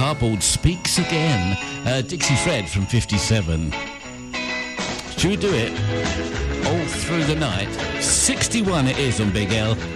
Cardboard Speaks Again. Dixie Fred from 57. Should we do it all through the night? 61 it is on Big L.